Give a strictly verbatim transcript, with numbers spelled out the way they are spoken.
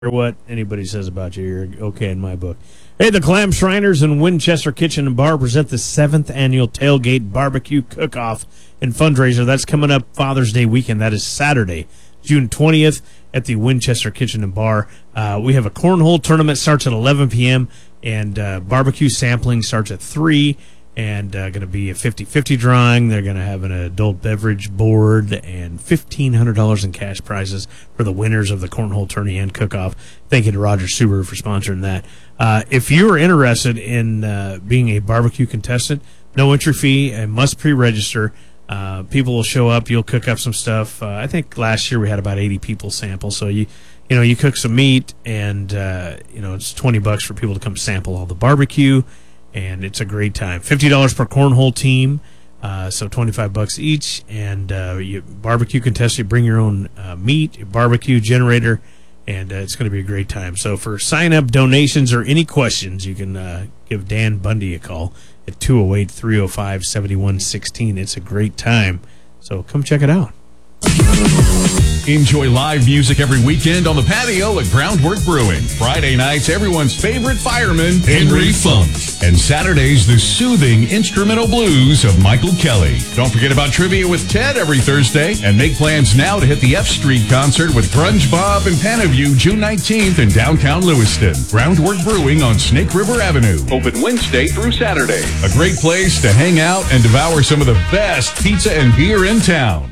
what anybody says about you, you're okay in my book. Hey, the Clam Shriners and Winchester Kitchen and Bar present the seventh annual Tailgate Barbecue Cook-Off and Fundraiser. That's coming up Father's Day weekend. That is Saturday, June twentieth at the Winchester Kitchen and Bar. Uh, we have a cornhole tournament, starts at eleven p.m., and uh, barbecue sampling starts at three, and uh, going to be a fifty-fifty drawing. They're going to have an adult beverage board and fifteen hundred dollars in cash prizes for the winners of the cornhole tourney and cook-off. Thank you to Roger Subaru for sponsoring that. Uh, if you are interested in uh, being a barbecue contestant, no entry fee and must pre-register. Uh, people will show up. You'll cook up some stuff. Uh, I think last year we had about eighty people sample. So you, you know, you cook some meat, and uh, you know it's twenty bucks for people to come sample all the barbecue, and it's a great time. Fifty dollars per cornhole team, uh, so twenty-five bucks each. And uh, you barbecue contest. You bring your own uh, meat, your barbecue generator, and uh, it's going to be a great time. So for sign up, donations, or any questions, you can uh, give Dan Bundy a call at two oh eight, three oh five, seven one one six. It's a great time, so come check it out. Enjoy live music every weekend on the patio at Groundwork Brewing. Friday nights, everyone's favorite fireman, Henry Funk. And Saturdays, the soothing instrumental blues of Michael Kelly. Don't forget about Trivia with Ted every Thursday, and make plans now to hit the F Street concert with Grunge Bob and Panaview June nineteenth in downtown Lewiston. Groundwork Brewing on Snake River Avenue. Open Wednesday through Saturday. A great place to hang out and devour some of the best pizza and beer in town.